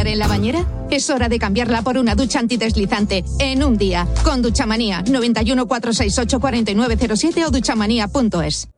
estar en la bañera? Es hora de cambiarla por una ducha antideslizante en un día. Con Duchamanía, 91 468 4907 o duchamanía.es.